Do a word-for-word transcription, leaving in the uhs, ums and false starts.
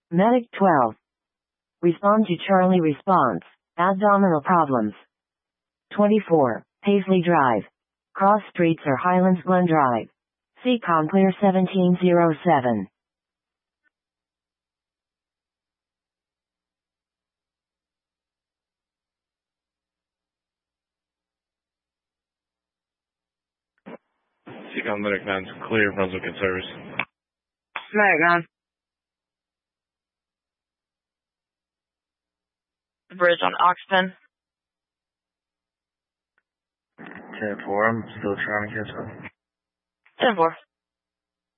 Medic twelve. Respond to Charlie response. Abdominal problems. twenty-four. Paisley Drive. Cross Streets or Highlands Glen Drive. C COM Clear seventeen oh seven. C COM Medic nine, clear, Brunswick in service. Medic nine. Bridge on Oxpen. ten four, I'm still trying to catch up. ten four.